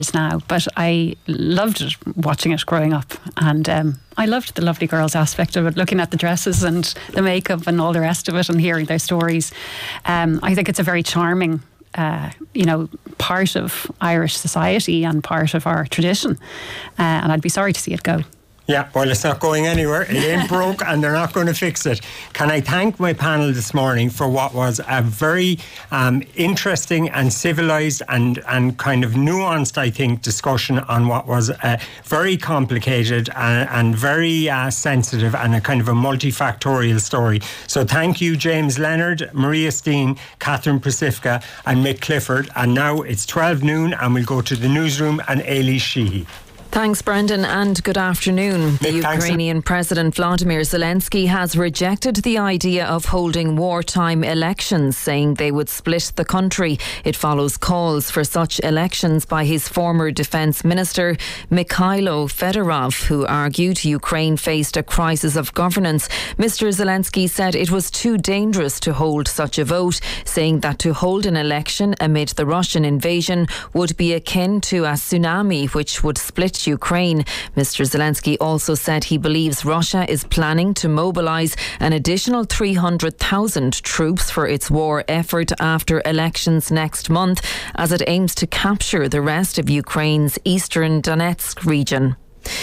now, but I loved it, watching it growing up, and I loved the lovely girls aspect of it, looking at the dresses and the makeup and all the rest of it and hearing their stories. I think it's a very charming part of Irish society and part of our tradition, and I'd be sorry to see it go. Yeah, well, it's not going anywhere. It ain't broke and they're not going to fix it. Can I thank my panel this morning for what was a very interesting and civilised and kind of nuanced, I think, discussion on what was a very complicated and very sensitive and a kind of a multifactorial story. So thank you, James Leonard, Maria Steen, Catherine Pacifica and Mick Clifford. And now it's 12 noon and we'll go to the newsroom and Ailey Sheehy. Thanks, Brendan, and good afternoon. The Ukrainian President Volodymyr Zelensky has rejected the idea of holding wartime elections, saying they would split the country. It follows calls for such elections by his former defence minister, Mikhailo Fedorov, who argued Ukraine faced a crisis of governance. Mr. Zelensky said it was too dangerous to hold such a vote, saying that to hold an election amid the Russian invasion would be akin to a tsunami which would split Ukraine. Mr. Zelensky also said he believes Russia is planning to mobilise an additional 300,000 troops for its war effort after elections next month, as it aims to capture the rest of Ukraine's eastern Donetsk region.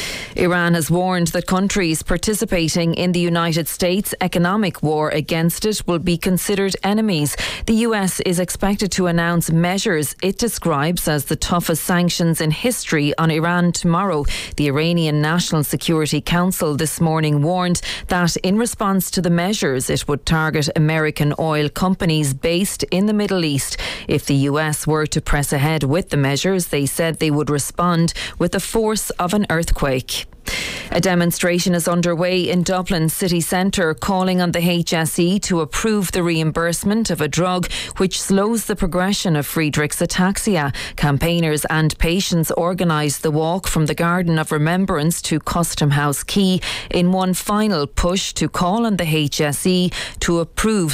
Iran has warned that countries participating in the United States' economic war against it will be considered enemies. The US is expected to announce measures it describes as the toughest sanctions in history on Iran tomorrow. The Iranian National Security Council this morning warned that in response to the measures, it would target American oil companies based in the Middle East. If the US were to press ahead with the measures, they said they would respond with the force of an earthquake. A demonstration is underway in Dublin city centre calling on the HSE to approve the reimbursement of a drug which slows the progression of Friedreich's ataxia. Campaigners and patients organised the walk from the Garden of Remembrance to Custom House Quay in one final push to call on the HSE to approve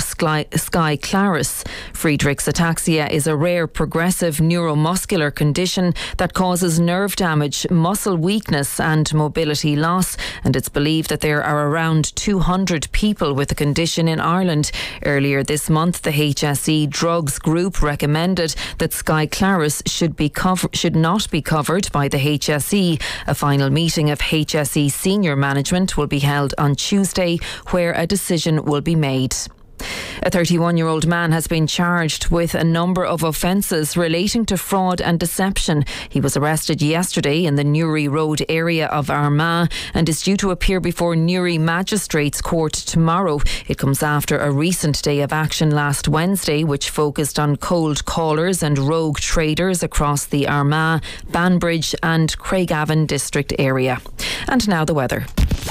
Skyclarys. Friedreich's ataxia is a rare progressive neuromuscular condition that causes nerve damage, muscle weakness and mobility loss, and it's believed that there are around 200 people with the condition in Ireland. Earlier this month, the HSE Drugs Group recommended that Skyclarys should not be covered by the HSE. A final meeting of HSE senior management will be held on Tuesday, where a decision will be made. A 31-year-old man has been charged with a number of offences relating to fraud and deception. He was arrested yesterday in the Newry Road area of Armagh and is due to appear before Newry Magistrates Court tomorrow. It comes after a recent day of action last Wednesday, which focused on cold callers and rogue traders across the Armagh, Banbridge and Craigavon district area. And now the weather.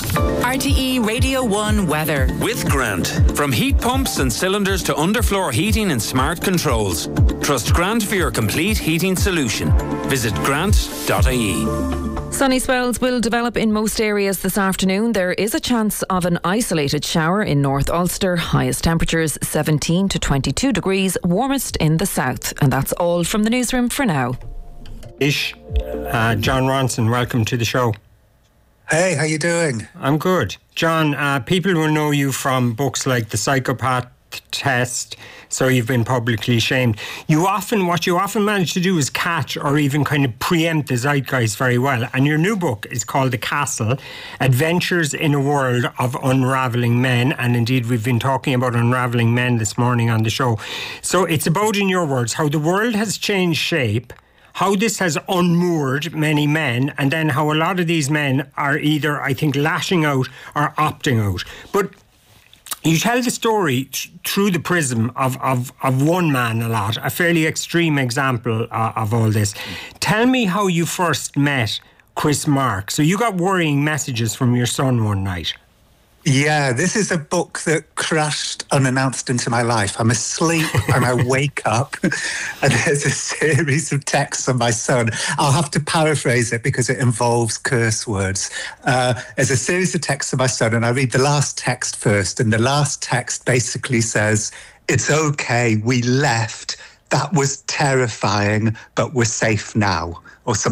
RTE Radio 1 weather. With Grant. From heat pumps and cylinders to underfloor heating and smart controls. Trust Grant for your complete heating solution. Visit grant.ie. Sunny spells will develop in most areas this afternoon. There is a chance of an isolated shower in North Ulster. Highest temperatures 17 to 22 degrees, warmest in the south. And that's all from the newsroom for now. John Ronson, welcome to the show. Hey, how you doing? I'm good. John, people will know you from books like The Psychopath Test, So You've Been Publicly Shamed. What you often manage to do is catch or even kind of preempt the zeitgeist very well. And your new book is called The Castle, Adventures in a World of Unravelling Men. And indeed, we've been talking about unravelling men this morning on the show. So it's about, in your words, how the world has changed shape, how this has unmoored many men, and then how a lot of these men are either, I think, lashing out or opting out. But you tell the story through the prism of one man a lot, a fairly extreme example of all this. Tell me how you first met Chris Mark. So you got worrying messages from your son one night. Yeah, this is a book that crashed unannounced into my life. I'm asleep and I wake up and there's a series of texts from my son. I'll have to paraphrase it because it involves curse words. There's a series of texts from my son and I read the last text first, and the last text basically says, "It's okay, we left. That was terrifying, but we're safe now." or something.